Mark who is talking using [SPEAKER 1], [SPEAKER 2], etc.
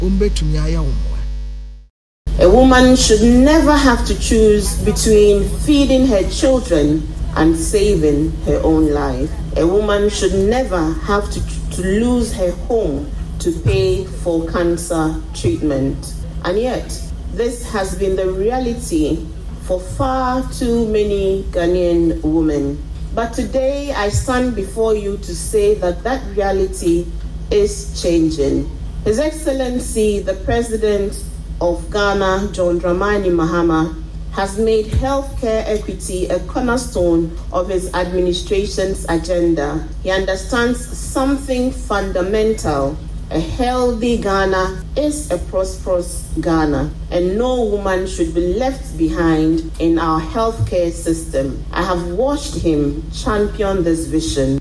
[SPEAKER 1] ombetumi aya wo mmoa.
[SPEAKER 2] A woman should never have to choose between feeding her children and saving her own life. A woman should never have to lose her home to pay for cancer treatment. And yet, this has been the reality for far too many Ghanaian women. But today, I stand before you to say that that reality is changing. His Excellency, the President of Ghana, John Dramani Mahama, has made healthcare equity a cornerstone of his administration's agenda. He understands something fundamental. A healthy Ghana is a prosperous Ghana, and no woman should be left behind in our healthcare system. I have watched him champion this vision.